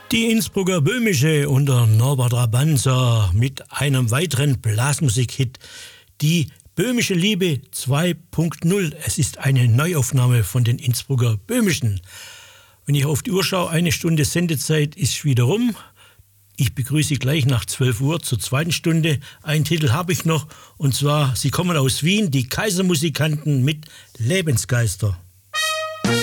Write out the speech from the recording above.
Die Innsbrucker Böhmische unter Norbert Rabanza mit einem weiteren Blasmusik-Hit. Die Böhmische Liebe 2.0. Es ist eine Neuaufnahme von den Innsbrucker Böhmischen. Wenn ich auf die Uhr schaue, 1 Stunde Sendezeit ist wieder rum. Ich begrüße Sie gleich nach 12 Uhr zur zweiten Stunde. Einen Titel habe ich noch, und zwar, sie kommen aus Wien, die Kaisermusikanten mit Lebensgeister.